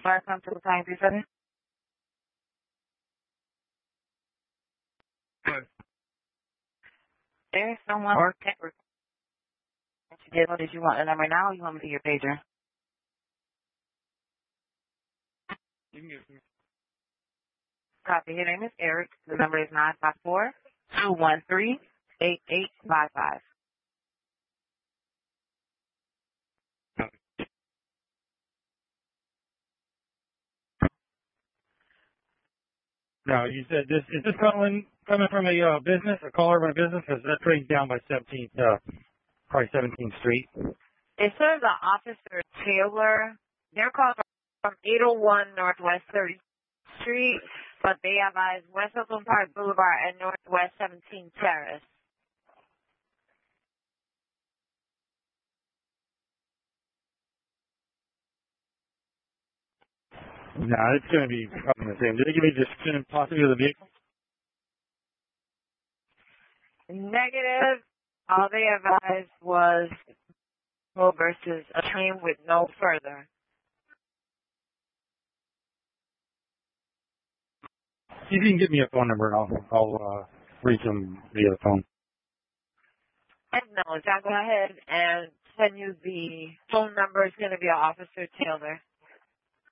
Welcome to the time setting. There's someone or tech did you want the number now or you want me to your pager? You can give it to me. Copy. Your name is Eric. The number is 954-213-8855. No, you said this, is this coming from a business, a caller from a business? Because that's trading down by 17th, probably 17th Street. It says the Officer Taylor. They're called from 801 Northwest 30th Street, but they advise West Oakland Park Boulevard and Northwest 17th Terrace. No, it's going to be probably the same. Did they give me a description possibly of the vehicle? Negative. All they advised was go versus a train with no further. You can give me a phone number and I'll reach them via the phone. And no, John, go ahead and send you the phone number. It's going to be Officer Taylor.